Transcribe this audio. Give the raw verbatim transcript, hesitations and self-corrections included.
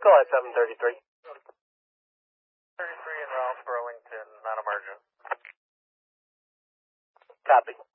Go ahead, seven thirty-three. thirty-three in Ralph Burlington, non-emergent. Copy.